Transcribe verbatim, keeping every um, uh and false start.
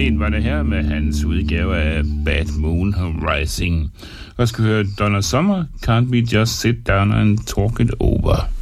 Jane var det her med hans udgave af Bad Moon Rising. Og skal høre Donna Summer, Can't We Just Sit Down and Talk It Over.